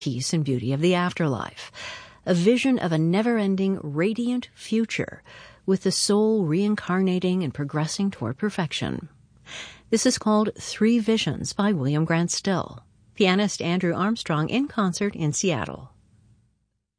peace and beauty of the afterlife, a vision of a never-ending, radiant future with the soul reincarnating and progressing toward perfection. This is called Three Visions by William Grant Still. Pianist Andrew Armstrong in concert in Seattle.